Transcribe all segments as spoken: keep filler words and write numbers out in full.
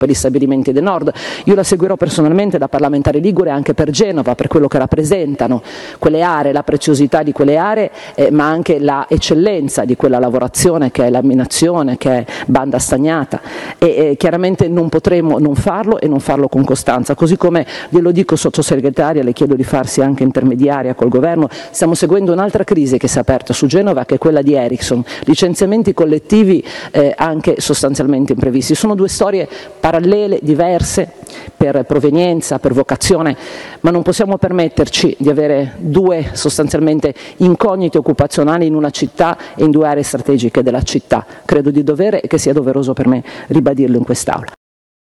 per gli stabilimenti del nord. Io la seguirò personalmente da parlamentare ligure anche per Genova, per quello che rappresentano quelle aree, la preziosità di quelle aree, eh, ma anche la eccellenza di quella lavorazione che è laminazione, che è banda stagnata, e eh, chiaramente non potremo non farlo e non farlo con costanza, così come glielo dico sottosegretaria, le chiedo di farsi anche intermediaria col governo. Stiamo seguendo un'altra crisi che si è aperta su Genova, che è quella di Ericsson, licenziamenti collettivi eh, anche sostanzialmente imprevisti. Sono due storie parallele, diverse per provenienza, per vocazione, ma non possiamo permetterci di avere due sostanzialmente incognite occupazionali in una città e in due aree strategiche della città. Credo di dovere e che sia doveroso per me ribadirlo in quest'Aula.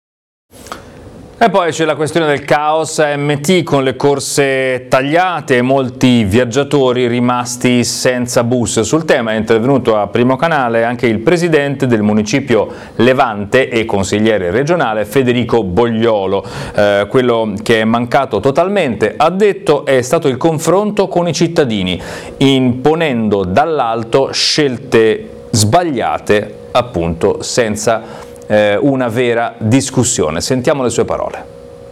E poi c'è la questione del caos A M T con le corse tagliate e molti viaggiatori rimasti senza bus. Sul tema è intervenuto a Primo Canale anche il presidente del municipio Levante e consigliere regionale Federico Bogliolo. Eh, quello che è mancato totalmente, ha detto, è stato il confronto con i cittadini, imponendo dall'alto scelte sbagliate, appunto, senza una vera discussione. Sentiamo le sue parole.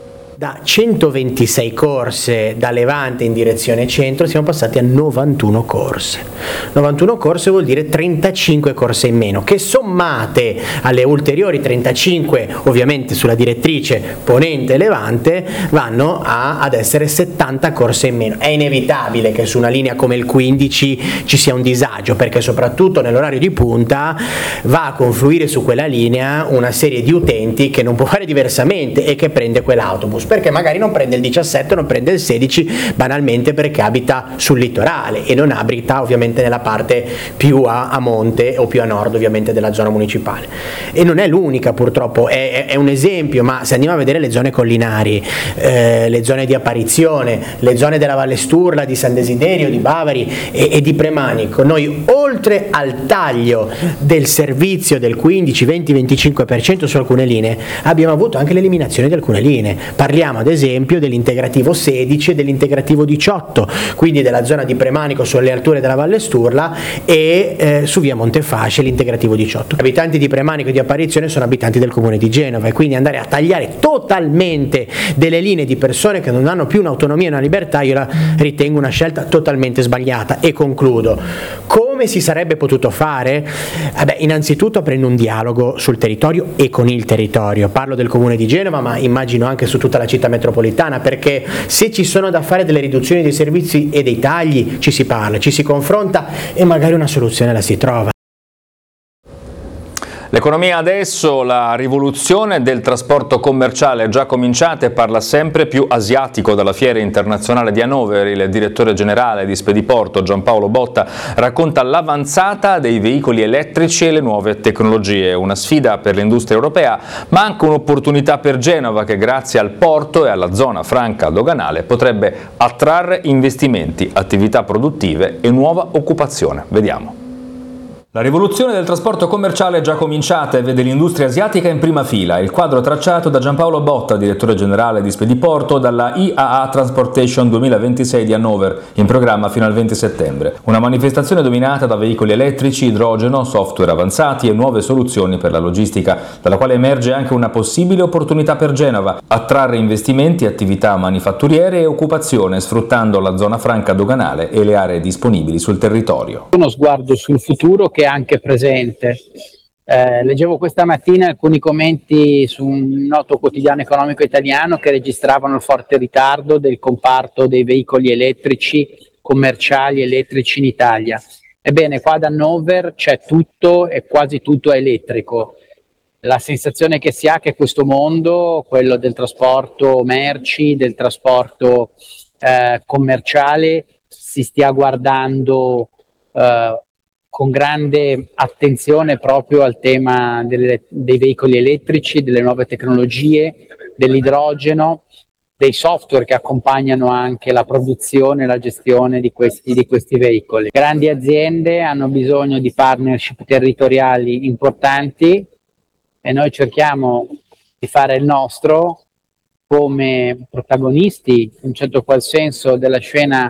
Da centoventisei corse da Levante in direzione centro siamo passati a novantuno corse. novantuno corse vuol dire trentacinque corse in meno, che sommate alle ulteriori trentacinque, ovviamente sulla direttrice Ponente Levante, vanno a, ad essere settanta corse in meno. È inevitabile che su una linea come il quindici ci sia un disagio, perché soprattutto nell'orario di punta va a confluire su quella linea una serie di utenti che non può fare diversamente e che prende quell'autobus, perché magari non prende il diciassette, non prende il sedici, banalmente perché abita sul litorale e non abita ovviamente nella parte più a, a monte o più a nord ovviamente della zona municipale. E non è l'unica, purtroppo, è, è un esempio, ma se andiamo a vedere le zone collinari, eh, le zone di apparizione, le zone della Valle Sturla, di San Desiderio, di Bavari e, e di Premanico, noi oltre al taglio del servizio del quindici, venti, venticinque per cento su alcune linee, abbiamo avuto anche l'eliminazione di alcune linee. Parliamo ad esempio dell'integrativo sedici e dell'integrativo diciotto, quindi della zona di Premanico sulle alture della Valle Sturla e eh, su via Montefasce l'integrativo diciotto. Gli abitanti di Premanico e di Apparizione sono abitanti del comune di Genova e quindi andare a tagliare totalmente delle linee di persone che non hanno più un'autonomia e una libertà, io la ritengo una scelta totalmente sbagliata. E concludo. Come si sarebbe potuto fare? Eh beh, innanzitutto aprendo un dialogo sul territorio e con il territorio. Parlo del comune di Genova, ma immagino anche su tutta la città metropolitana, perché se ci sono da fare delle riduzioni dei servizi e dei tagli ci si parla, ci si confronta e magari una soluzione la si trova. L'economia adesso, la rivoluzione del trasporto commerciale è già cominciata e parla sempre più asiatico. Dalla Fiera Internazionale di Hannover il direttore generale di Spediporto Giampaolo Botta racconta l'avanzata dei veicoli elettrici e le nuove tecnologie, una sfida per l'industria europea ma anche un'opportunità per Genova che grazie al porto e alla zona franca doganale potrebbe attrarre investimenti, attività produttive e nuova occupazione. Vediamo. La rivoluzione del trasporto commerciale è già cominciata e vede l'industria asiatica in prima fila. Il quadro tracciato da Giampaolo Botta, direttore generale di Spediporto, dalla I A A Transportation duemilaventisei di Hannover, in programma fino al venti settembre. Una manifestazione dominata da veicoli elettrici, idrogeno, software avanzati e nuove soluzioni per la logistica, dalla quale emerge anche una possibile opportunità per Genova: attrarre investimenti, attività manifatturiere e occupazione, sfruttando la zona franca doganale e le aree disponibili sul territorio. Uno sguardo sul futuro che anche presente. Eh, leggevo questa mattina alcuni commenti su un noto quotidiano economico italiano che registravano il forte ritardo del comparto dei veicoli elettrici commerciali elettrici in Italia. Ebbene, qua ad Hannover c'è tutto e quasi tutto è elettrico. La sensazione che si ha è che questo mondo, quello del trasporto merci, del trasporto eh, commerciale, si stia guardando eh, con grande attenzione proprio al tema delle, dei veicoli elettrici, delle nuove tecnologie, dell'idrogeno, dei software che accompagnano anche la produzione e la gestione di questi, di questi veicoli. Grandi aziende hanno bisogno di partnership territoriali importanti e noi cerchiamo di fare il nostro come protagonisti, in un certo qual senso, della scena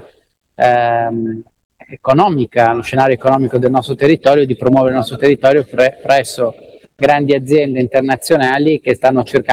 ehm, economica, lo scenario economico del nostro territorio, di promuovere il nostro territorio pre- presso grandi aziende internazionali che stanno cercando